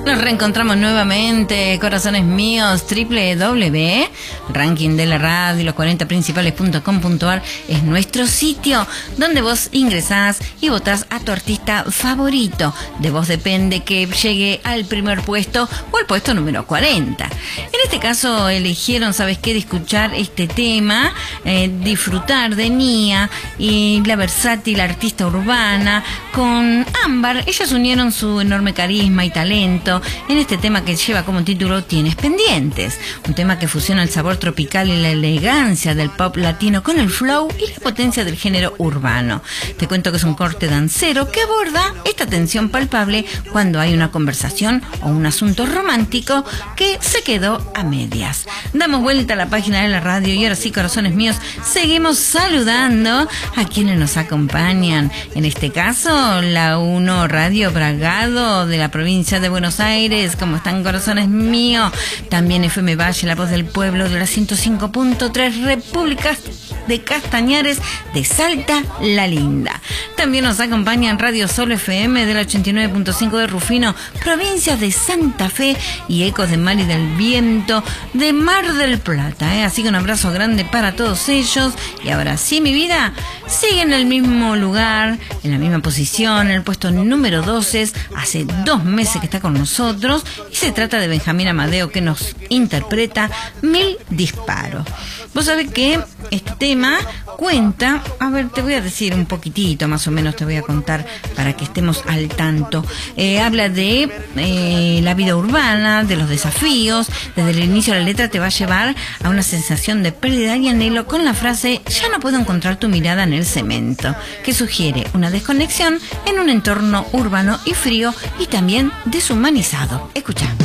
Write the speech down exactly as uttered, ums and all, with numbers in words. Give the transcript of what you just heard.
Nos reencontramos nuevamente, corazones míos. Doble u doble u doble u punto ranking de la radio, los cuarenta principales punto com punto ar es nuestro sitio donde vos ingresás y votás a tu artista favorito. De vos depende que llegue al primer puesto o al puesto número cuarenta. En este caso eligieron, ¿sabes qué?, de escuchar este tema, eh, disfrutar de Nia y la versátil artista urbana con Ámbar. Ellas unieron su enorme carisma y talento en este tema que lleva como título Tienes Pendientes, un tema que fusiona el sabor tropical y la elegancia del pop latino con el flow y la potencia del género urbano. Te cuento que es un corte dancero que aborda esta tensión palpable cuando hay una conversación o un asunto romántico que se quedó a medias. Damos vuelta a la página de la radio y ahora sí, corazones míos, seguimos saludando a quienes nos acompañan. En este caso, la uno Radio Bragado de la provincia de Buenos Aires. ¿Cómo están, corazones míos? También F M Valle, la voz del pueblo de la ciento cinco punto tres, República de Castañares de Salta, La Linda. También nos acompaña en Radio Sol F M de la ochenta y nueve punto cinco de Rufino, provincia de Santa Fe, y Ecos de Mar y del Viento de Mar del Plata, ¿eh? Así que un abrazo grande para todos ellos. Y ahora sí, mi vida sigue en el mismo lugar, en la misma posición, en el puesto número doce. Hace dos meses que está con nosotros y se trata de Benjamín Amadeo, que nos interpreta Mil Disparos. Vos sabés que este tema cuenta, a ver, te voy a decir un poquitito, más o menos te voy a contar para que estemos al tanto. Eh, habla de eh, la vida urbana, de los desafíos. Desde el inicio de la letra te va a llevar a una sensación de pérdida y anhelo con la frase "ya no puedo encontrar tu mirada en el cemento", que sugiere una desconexión en un entorno urbano y frío y también deshumanizado. Escucha.